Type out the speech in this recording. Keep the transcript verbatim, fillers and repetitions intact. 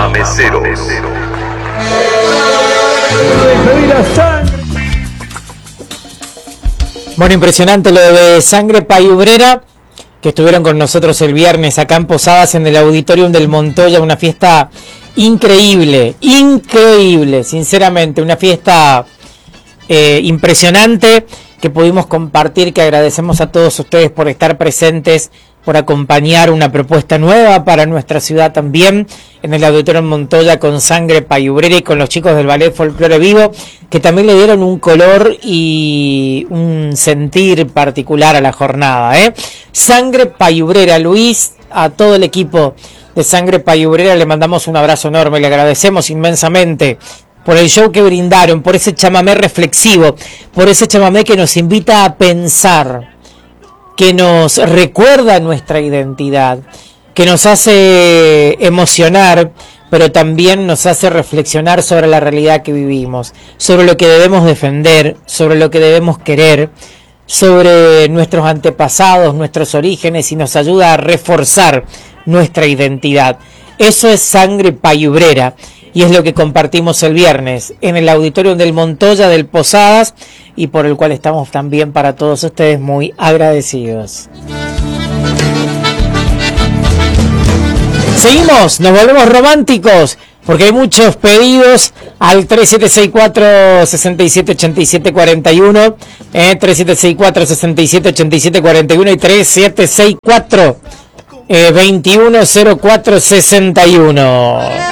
Mamameseros. Bueno, impresionante lo de Sangre Payubrera, que estuvieron con nosotros el viernes acá en Posadas, en el Auditorium del Montoya, una fiesta increíble, increíble, sinceramente, una fiesta eh, impresionante que pudimos compartir, que agradecemos a todos ustedes por estar presentes, por acompañar una propuesta nueva para nuestra ciudad también, en el Auditorium Montoya con Sangre Payubrera y con los chicos del Ballet Folclore Vivo, que también le dieron un color y un sentir particular a la jornada, ¿eh? Sangre Payubrera, Luis, a todo el equipo de Sangre Payubrera le mandamos un abrazo enorme, le agradecemos inmensamente por el show que brindaron, por ese chamamé reflexivo, por ese chamamé que nos invita a pensar, que nos recuerda nuestra identidad, que nos hace emocionar, pero también nos hace reflexionar sobre la realidad que vivimos, sobre lo que debemos defender, sobre lo que debemos querer, sobre nuestros antepasados, nuestros orígenes, y nos ayuda a reforzar nuestra identidad. Eso es Sangre Payubrera, y es lo que compartimos el viernes en el Auditorium del Montoya del Posadas, y por el cual estamos también para todos ustedes muy agradecidos. Seguimos, nos volvemos románticos, porque hay muchos pedidos al tres siete seis cuatro, seis siete ocho siete cuatro uno, eh, tres siete seis cuatro, seis siete ocho siete cuatro uno y tres siete seis cuatro, eh, veintiuno cero cuatro sesenta y uno.